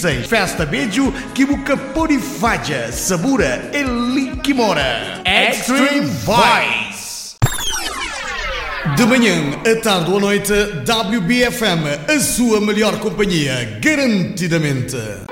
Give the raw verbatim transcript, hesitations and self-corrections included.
Sem festa beijo que buca purifaja, sabura ele que mora. Extreme Voice. De manhã, à tarde ou à noite, W B F M, a sua melhor companhia, garantidamente.